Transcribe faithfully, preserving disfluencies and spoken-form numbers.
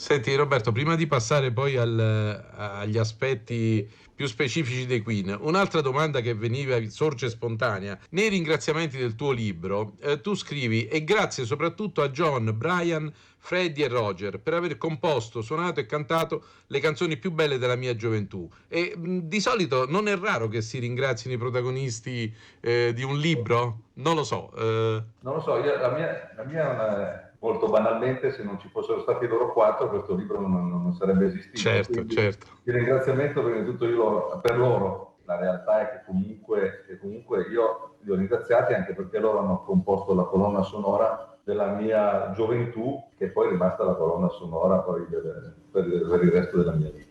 Senti Roberto, prima di passare poi al- agli aspetti più specifici dei Queen, un'altra domanda che veniva, sorge spontanea. Nei ringraziamenti del tuo libro, eh, tu scrivi: e grazie soprattutto a John, Brian, Freddie e Roger per aver composto, suonato e cantato le canzoni più belle della mia gioventù. E mh, di solito non è raro che si ringrazino i protagonisti eh, di un libro? Non lo so. eh, Non lo so, io, la mia, la mia è una- molto banalmente, se non ci fossero stati loro quattro, questo libro non, non- non sarebbe esistito. certo, Quindi certo. il ringraziamento prima di tutto io lo- per loro. La realtà è che comunque, che comunque io li ho ringraziati anche perché loro hanno composto la colonna sonora della mia gioventù, che poi è rimasta la colonna sonora poi del- per, per il resto della mia vita.